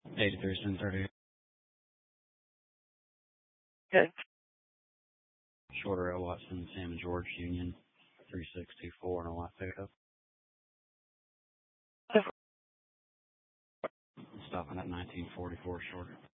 83-1030. Okay. Shorter L. Watson, Sam and George Union, 3624 and a white pickup. Stopping at 1944 shorter.